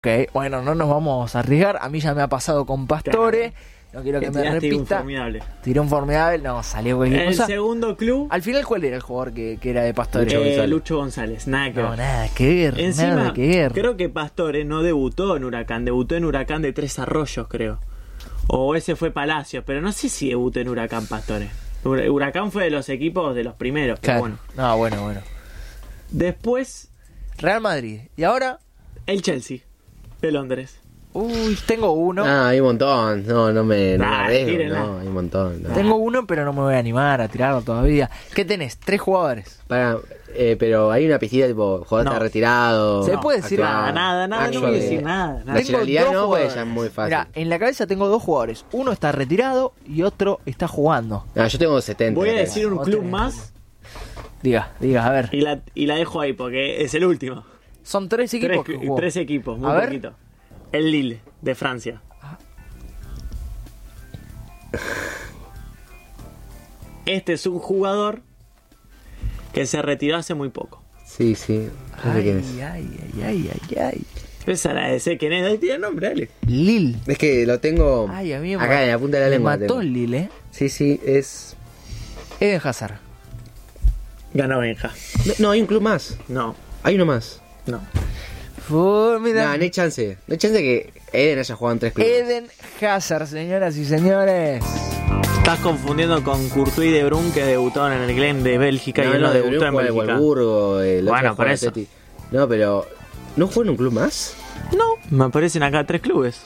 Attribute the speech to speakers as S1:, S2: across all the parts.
S1: Ok, bueno, no nos vamos a arriesgar. A mí ya me ha pasado con Pastore. No quiero que me repita. Tiró un formidable. No, salió cualquier cosa.
S2: El segundo club.
S1: Al final, ¿cuál era el jugador que era de Pastore?
S2: Lucho González. Nada que ver.
S1: No, nada que ver.
S2: Encima,
S1: nada que ver.
S2: creo que Pastore no debutó en Huracán. Debutó en Huracán de Tres Arroyos, creo. O ese fue Palacios. Pero no sé si debutó en Huracán Pastore. Huracán fue de los equipos de los primeros.
S1: Claro.
S2: Bueno.
S1: No, bueno.
S2: Después,
S1: Real Madrid. Y ahora,
S2: el Chelsea de Londres.
S1: uy, tengo uno.
S3: Hay un montón. No me arriesgo.
S2: tírenla.
S3: No, hay un montón. No.
S1: Tengo uno, pero no me voy a animar a tirarlo todavía. ¿Qué tenés? 3 jugadores.
S3: Pero hay una piscina tipo jugador
S2: No.
S3: está retirado.
S1: ¿Se puede decir
S3: actual,
S2: Nada, no voy a
S3: actual.
S2: decir nada.
S3: Nacionalidad
S1: Tengo dos
S3: no, pues
S1: jugadores.
S3: ya es muy fácil.
S1: Mirá, en la cabeza tengo 2 jugadores. Uno está retirado y otro está jugando.
S3: Yo tengo 70.
S2: Voy a
S3: acá.
S2: decir un
S1: Vos
S2: club
S1: tenés.
S2: más
S1: Diga, a ver.
S2: y la dejo ahí porque es el último.
S1: Son 3 equipos que jugó.
S2: 3 equipos, muy
S1: A ver.
S2: poquito. El Lille, de Francia. Este es un jugador que se retiró hace muy poco.
S3: Sí. No sé quién es.
S1: Ay.
S2: Esa la de sé quién es. Ahí tiene el nombre, dale.
S1: Lille.
S3: Es que lo tengo
S1: Ay, a mí
S3: acá en la punta de la
S1: me
S3: lengua.
S1: mató
S3: tengo.
S1: el Lille,
S3: Sí, es...
S1: Eden Hazard.
S2: Ganó Benja.
S3: No, hay un club más.
S2: No.
S3: Hay uno más.
S1: Mira.
S3: No hay chance. No hay chance que Eden haya jugado en 3 clubes.
S1: Eden Hazard, señoras y señores.
S2: Estás confundiendo con Courtois y De Bruyne, que debutaron en el Glen de Bélgica y él no
S3: de
S2: debutó en
S3: Bruyne juega en
S2: Bélgica.
S3: Wolfsburgo, el otro
S2: Bueno,
S3: juega
S2: por
S3: en
S2: eso.
S3: Atleti. No, pero... ¿No juega en un club más?
S2: No, me aparecen acá 3 clubes.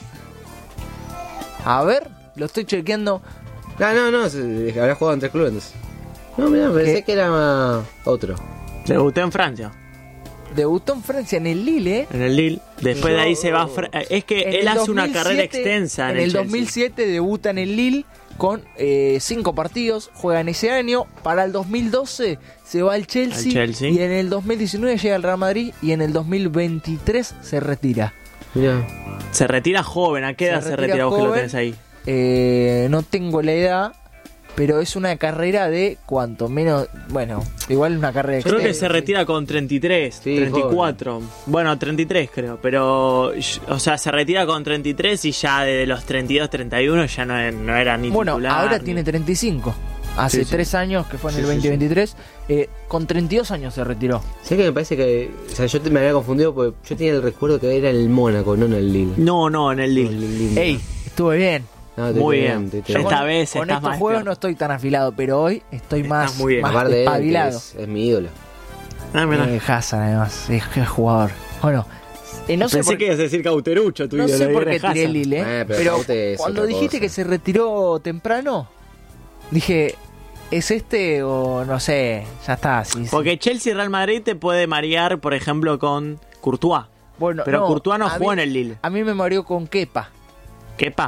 S1: A ver, lo estoy chequeando.
S3: No, habrá jugado en 3 clubes entonces. No, mirá, pensé que era otro.
S2: Debutó en Francia,
S1: Debutó en Francia en el Lille,
S2: en el Lille. Después de ahí se va a es que
S1: En
S2: él
S1: el
S2: hace una
S1: 2007,
S2: carrera extensa en el Chelsea.
S1: 2007 debuta en el Lille con 5 partidos, juega en ese año. Para el 2012 se va al Chelsea, y en el 2019 llega al Real Madrid y en el 2023 se retira.
S3: Mirá.
S2: Se retira joven. ¿A qué edad se retira vos que lo
S1: joven.
S2: tenés ahí?
S1: No tengo la edad, pero es una carrera de cuanto menos, bueno, igual una carrera
S2: Creo que
S1: extensa,
S2: se retira con 33,
S3: Sí,
S2: 34. Bueno, 33 creo, pero o sea, se retira con 33 y ya desde los 32, 31 ya no era ni
S1: Bueno,
S2: titular.
S1: ahora
S2: ni-
S1: tiene 35. Hace
S2: Sí.
S1: 3 años, que fue en el
S3: Sí, sí,
S1: 2023, con 32 años se retiró.
S3: Sé que me parece que... O sea, me había confundido porque yo tenía el recuerdo que era el Mónaco, no en el Lille.
S2: No, en el Lille.
S1: Ey, estuve bien.
S3: No, estoy
S2: Muy
S3: bien,
S2: bien.
S3: estoy
S2: Yo
S3: bien.
S2: esta vez
S1: con
S2: estás
S1: estos
S2: más
S1: juegos
S2: despierto.
S1: no estoy tan afilado, pero hoy estoy más,
S2: muy bien.
S1: más
S3: Aparte de él, que
S1: despabilado.
S3: es mi ídolo.
S2: Ah, mirá.
S1: Hazard, además, es jugador. Bueno, no sé
S2: Pensé
S1: por,
S2: que ibas a decir Cauterucho, tu
S1: no
S2: ídolo,
S1: sé por
S2: era
S1: qué tiré
S2: Hazard.
S1: Lille,
S3: Pero
S1: pero
S3: Caute es
S1: cuando
S3: otra
S1: dijiste
S3: cosa.
S1: que se retiró temprano, dije, ¿es este o no sé? Ya está. Sí.
S2: Porque Chelsea y Real Madrid te puede marear, por ejemplo, con Courtois.
S1: Bueno,
S2: Pero Courtois no
S1: a
S2: jugó
S1: mí-
S2: en el Lille.
S1: A mí me mareó con Kepa.
S2: Kepa.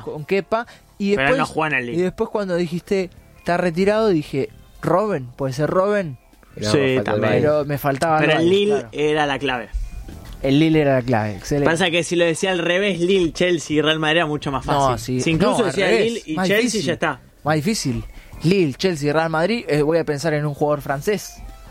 S1: Y
S2: Pero
S1: después,
S2: él no juega en el Lille.
S1: y después cuando dijiste está retirado, dije Robben, puede ser Robben,
S3: No,
S2: Sí,
S3: falta el
S2: también.
S3: baile.
S1: pero me faltaba
S2: Pero el
S1: Alvarez,
S2: Lille
S1: claro.
S2: era la clave.
S1: El Lille era la clave, excelente.
S2: Pasa que si lo decía al revés, Lille, Chelsea y Real Madrid era mucho más fácil.
S1: No, sí.
S2: Si incluso
S1: No, al
S2: decía
S1: revés,
S2: Lille y
S1: más
S2: Chelsea,
S1: difícil.
S2: ya está.
S1: Más difícil. Lille, Chelsea, Real Madrid, voy a pensar en un jugador francés.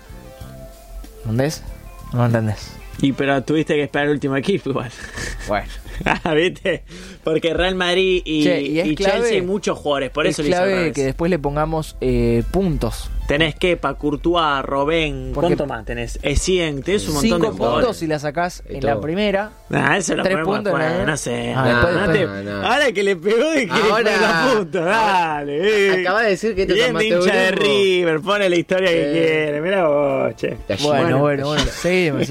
S1: ¿Entendés? No entendés.
S2: Y pero tuviste que esperar el último equipo igual.
S1: Bueno.
S2: ¿Viste? Porque Real Madrid y,
S1: Che, y es
S2: y
S1: clave-
S2: Chelsea hay muchos jugadores, por eso
S1: es
S2: le hice al
S1: clave
S2: revés.
S1: que después le pongamos puntos.
S2: Tenés Kepa, Courtois, Robben,
S1: Porque-
S2: ¿cuánto más tenés? Essien, tenés un montón
S1: 5
S2: de
S1: puntos
S2: jugadores.
S1: si la sacás
S3: Y
S1: en
S3: todo.
S1: la primera.
S2: Eso lo
S1: 3
S2: ponemos
S1: puntos en
S2: después,
S1: la-
S2: no sé.
S1: Ah,
S2: No,
S1: después-
S2: no te-
S3: después. No.
S2: Ahora que le pegó y que
S3: Ahora-
S2: le pone los puntos, dale.
S3: Acabas de decir que esto es
S2: Bien de hincha de
S3: amateurismo.
S2: River, pone la historia que quiere, mirá vos, che.
S1: Bueno, seguimos.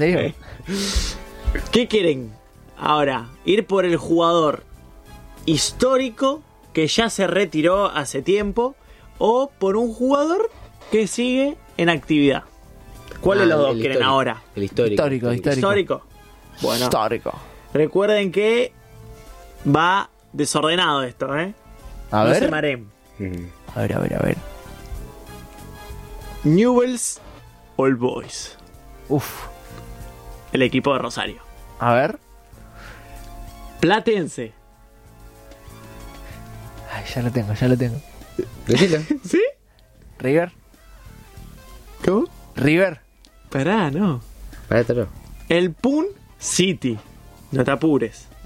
S2: ¿Qué quieren ahora? ¿Ir por el jugador histórico que ya se retiró hace tiempo o por un jugador que sigue en actividad? ¿Cuál de los dos
S3: el
S2: quieren
S3: histórico.
S2: ahora?
S3: El histórico.
S1: Histórico.
S2: ¿Histórico? Bueno,
S1: Histórico.
S2: recuerden que va desordenado esto, ¿eh?
S1: A
S2: No se
S1: ver.
S2: mareen.
S3: Mm.
S1: A ver.
S2: Newell's Old Boys,
S1: Uf.
S2: el equipo de Rosario.
S1: A ver.
S2: Platense.
S1: Ay, ya lo tengo.
S3: Decilo.
S2: ¿Sí?
S1: River.
S2: ¿Cómo?
S1: River.
S2: Pará, no.
S3: Parátelo.
S2: El Pun City. No te apures.